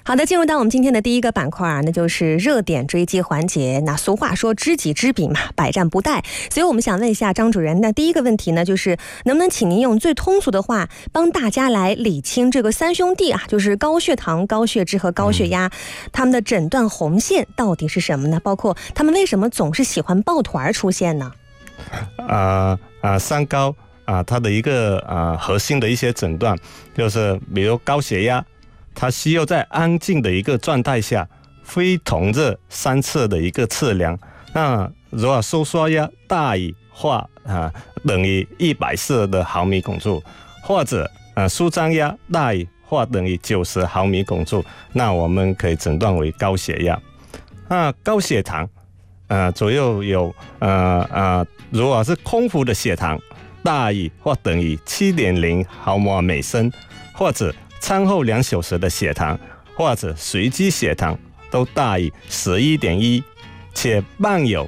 好的，进入到我们今天的第一个板块啊，那就是热点追击环节。那俗话说知己知彼嘛，百战不殆。所以我们想问一下张主任，那第一个问题呢，就是能不能请您用最通俗的话帮大家来理清这个三兄弟啊，就是高血糖、高血脂和高血压，他们的诊断红线到底是什么呢？包括他们为什么总是喜欢抱团出现呢？ 三高它的一个核心的一些诊断，就是比如高血压，它需要在安静的一个状态下，非同热3次的一个测量。那如果收缩压大于或等于140的毫米汞柱，或者舒张压大于或等于90毫米汞柱，那我们可以诊断为高血压。高血糖左右有如果是空腹的血糖大于或等于 7.0 毫摩尔每升，或者餐后2小时的血糖或者随机血糖都大于 11.1， 且伴有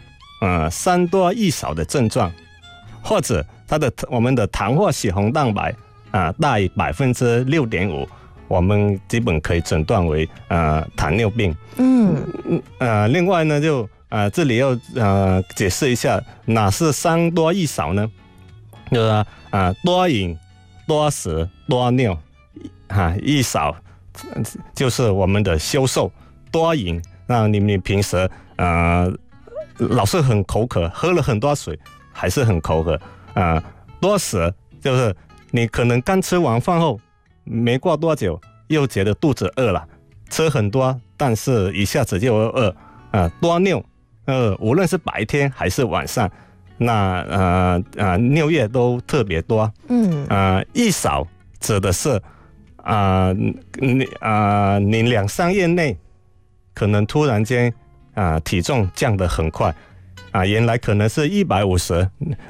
3多1少的症状，或者我们的糖或血红蛋白大于 6.5%， 我们基本可以诊断为糖尿病。另外呢，就这里要解释一下哪是3多1少呢？就是多饮、多食、多尿1少就是我们的消瘦。多饮，那你平时老是很口渴，喝了很多水还是很口渴。多食就是你可能刚吃完饭后没过多久又觉得肚子饿了，吃很多但是一下子就饿。多尿，无论是白天还是晚上，那尿液都特别多。1少指的是你2-3月内可能突然间体重降得很快，原来可能是150，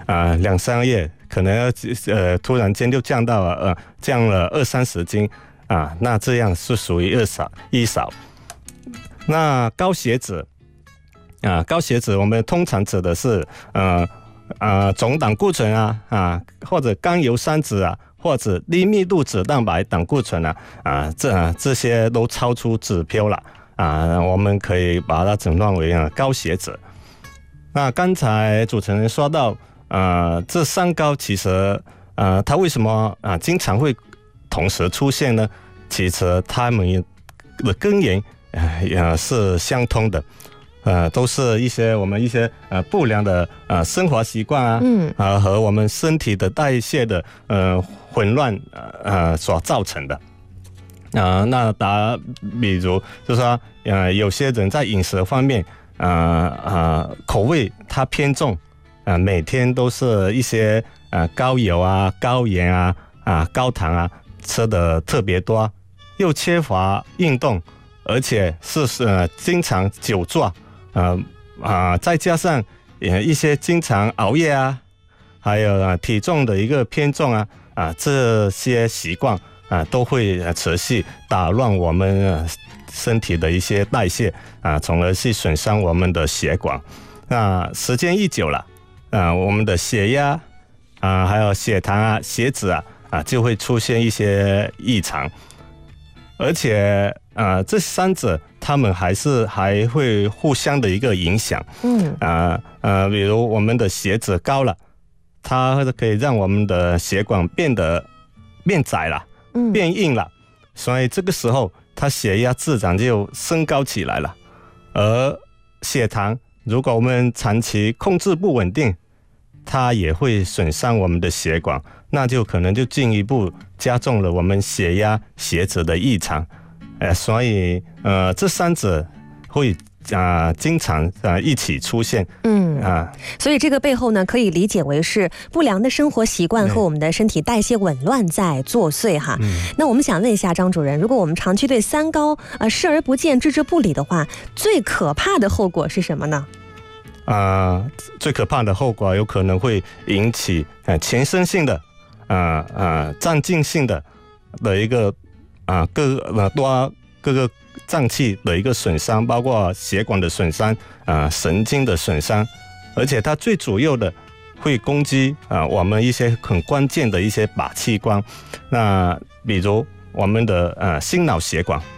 2-3月可能突然间就降了20-30斤那这样是属于1少。那高血脂我们通常指的是总胆固醇或者甘油三酯或者低密度脂蛋白胆固醇这些都超出指标了我们可以把它诊断为高血脂。那刚才主持人说到这3高其实它为什么经常会同时出现呢？其实它们的根源是相通的。都是我们一些不良的生活习惯和我们身体的代谢的混乱所造成的。那比如就是说有些人在饮食方面口味它偏重每天都是一些高油高盐高糖吃的特别多，又缺乏运动，而且是经常久坐再加上一些经常熬夜还有体重的一个偏重这些习惯都会持续打乱我们身体的一些代谢从而去损伤我们的血管。那时间一久了我们的血压还有血糖血脂就会出现一些异常，而且这3者他们还会互相的一个影响。比如我们的血脂高了，它可以让我们的血管变窄了，变硬了，所以这个时候它血压自然就升高起来了。而血糖如果我们长期控制不稳定，它也会损伤我们的血管，那就可能就进一步加重了我们血压血脂的异常。所以这3者会经常一起出现。 所以这个背后呢，可以理解为是不良的生活习惯和我们的身体代谢紊乱在作祟哈。那我们想问一下张主任，如果我们长期对3高视而不见、置之不理的话，最可怕的后果是什么呢？ 最可怕的后果有可能会引起全身性的暂进性的一个各个脏器的一个损伤，包括血管的损伤神经的损伤，而且它最主要的会攻击我们一些很关键的一些靶器官。那比如我们的心脑血管